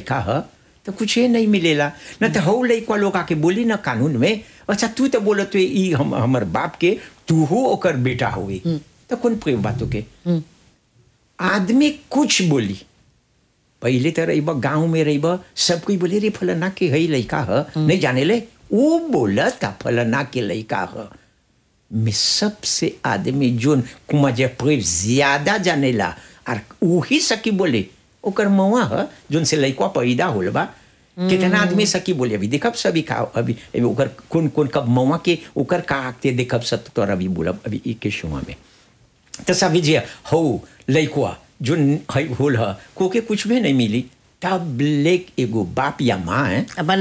लड़का है तो कुछ ये नहीं मिलेला न तो हो लड़का लोग आके बोली ना कानून में अच्छा तू तो बोलत तो ई हमर बाप के तू हो ओकर बेटा हुई तो कौन प्रेम बातों के आदमी कुछ बोली पहले तो रही गाँव में रही सब कोई बोले रे फलाना के है लड़का है नहीं जाने ले वो बोला था फलाना के लड़का है में सबसे आदमी जोन कुमार प्रेम ज्यादा जानेला और वही सकी बोले ओकर मवा है जोन से लड़का पैदा होल बा कितना आदमी सकी बोले अभी देखब सभी का अभी ओकर कौन कौन कब मवा के ओकर का आते देखब सब तो अभी बोलब अभी एक के शुमा में तो सभी जे हो लड़का जो होल है को के कुछ भी नहीं मिली तब लेक एगो बाप या माँ है अपन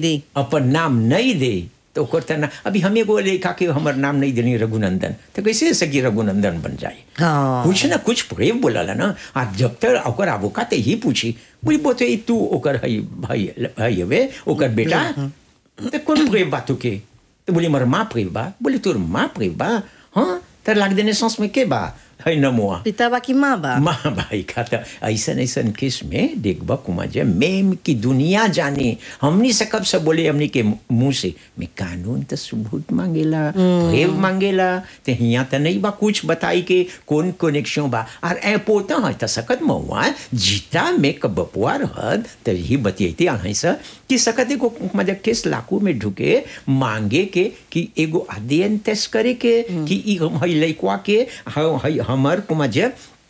नाम नहीं दे तो करता ना अभी हम एगो लेखा के हमार नाम नहीं देनी रघुनंदन तो कैसे सकी रघुनंदन बन जाए कुछ ना कुछ प्रेम बोला ना और जब तक ओकर आबोका ते ही पूछी बोली बोते तू ओकर हई भाई वे ओकर बेटा तो कौन प्रेम बातों के तो बोली मर माँ प्रेम बा बोली तोर माँ प्रेम बा हाँ तर लाग देने सांस में के बा है नमुआ पिता बा की माँ बा भाई खाता ऐसा ऐसा केस में देखबा कुमार मेम की दुनिया जाने हमनी से कब सब बोले हमनी के मुंह से मैं कानून तो सबूत मांगेला प्रेम मांगेला तो यहाँ तो नहीं बा कुछ बताई के कौन कनेक्शन बा और ए पोता है तो सकत महुआ जीता में कब बपुआर हद तो यही बतियाती है सर कि सकत एगो मजा केस लाकू में ढुके मांगे के कि एगो अध्ययन टेस्ट करे के कि ई हम हई लइकवा के हई हमर कुमार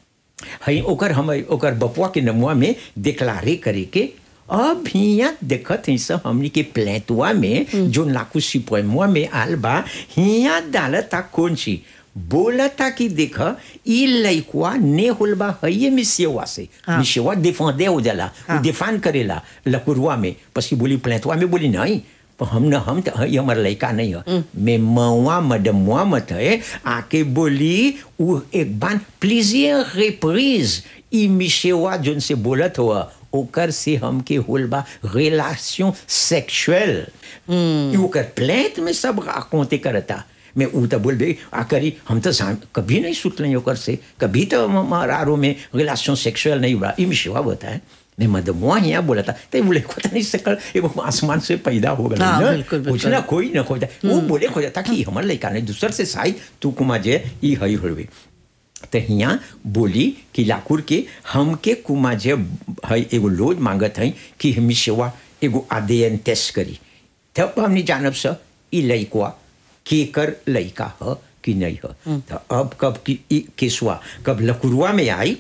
हई ओकर हम ओकर बपुआ के नमुआ में डिक्लारे करे के अब हिया देखत है सब हमनी के प्लेटुआ में जो लाकू सिपोमुआ में आल बा हिया डालता कौन सी बोलता कि देख ई लइकवा ने होलबा हइये मिसेवा से मिसेवा डिफेंडे हो जाला डिफान करेला लकुरवा में पसी बोली प्लेटुआ में बोली नहीं हम न हम तो हमारा लड़का नहीं है मैं मवा मडमुआ मत है आके बोली वो एक बार प्लीजियर रिप्रीज ई मिशेवा जोन से बोलत हुआ ओकर से हमके होलबा रिलेशन सेक्सुअल ओकर प्लेट में सब राकोते करता मैं ऊ तो बोल बे आकरी हम तो कभी नहीं सुत नहीं ओकर से कभी तो हमारा में रिलेशन सेक्सुअल नहीं हुआ ई मिशेवा होता है मैं मदमुआ यहाँ बोला था तो बोले को नहीं सकल एगो आसमान से पैदा हो गया कुछ ना कोई ना खोजा वो बोले खोजा था कि हमारे लड़का ने दूसर से साई तू कुमा जे ई हई होवे तो यहाँ बोली कि लाकुर के हमके कुमा जे हई एगो लोड मांगत है कि हम सेवा एगो अध्ययन टेस्ट करी तब हमने जानब स ई लड़का के कर लड़का है कि नहीं है तो अब कब की केसवा कब लकुरवा में आई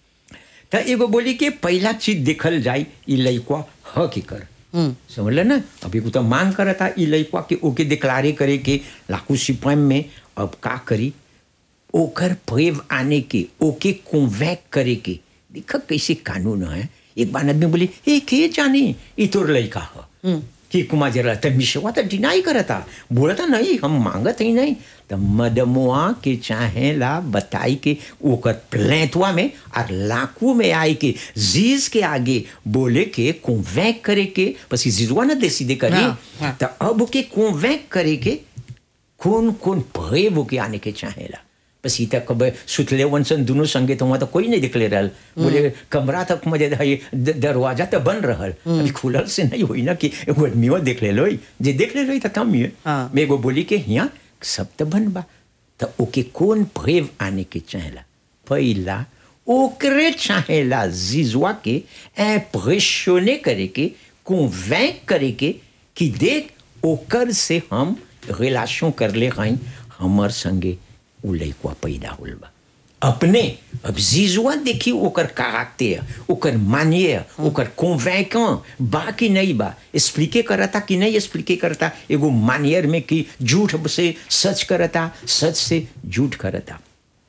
तो एगो बोली के पहला चीज देखल जाए ई लइकवा ह की कर समझल ना अभी को तो मांग करता ई लइकवा के ओके डिक्लारे करे के लाकू सिपाही में अब का करी ओकर प्रेम आने के ओके कन्वेंक करे के देख कैसे कानून है एक बार आदमी बोली ए के जानी ई तोर लइका ह कि कुमार जरा तब मिशवा तो डिनाई करता बोलता नहीं हम मांगत ही नहीं तो मदमुआ के चाहेला बताई के ओकर प्लेटवा में और लाकू में आई के जीज के आगे बोले के कन्वेंक करे के पसी जीजवा ना दे सीधे करे तो अब के कन्वेंक करे के कौन कौन प्रेम के आने के चाहेला पसी तक कब सुतले वंशन दोनों संगे तो वहाँ तो कोई नहीं दिखले रहल बोले कमरा तक मजे दरवाजा तो बन रहल अभी खुलल से नहीं हुई ना कि एगो आदमी देख ले लोई जे देख ले रही तो कम ही मैं एगो बोली के यहाँ सब तो बन बा तो ओके कौन प्रेम आने के चाहेला पहला ओकरे चाहेला जीजवा के इम्प्रेशने करे के कन्वेंक करे के कि देख ओकर से हम रिलेशन कर ले गई हमर संगे उ लइकवा पैदा होल बा अपने अब जीजुआ देखी ओकर कैरेक्टर ओकर मानियर ओकर कन्वेंकant बा कि नहीं बा एक्सप्लिके करता कि नहीं एक्सप्लिके करता एगो मानियर में कि झूठ से सच करता सच से झूठ करता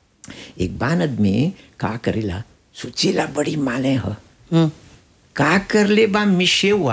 एक बार आदमी का करेला सोचेला बड़ी माले ह का कर ले बा मिशेवा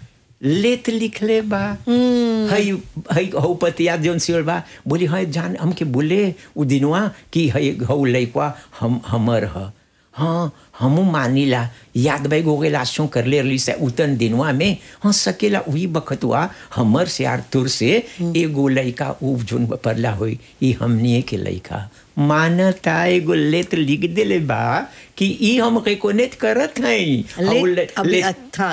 लेत लिख ले बा हई हई हो पतिया जोन सिर बा बोली हई जान हमके बोले उ दिनवा कि हई हो लइकवा हमर ह हाँ हमू मानीला याद भाई गो रिलेशन कर ले रही से उतन दिनवा में हाँ सकेला वही बखतुआ हमर से आर तुर से एगो लइका उ जोन परला होई ई हमनी के लइका मानता एगो लेत लिख देले बा कि ई हम कोनेट करत हई लेत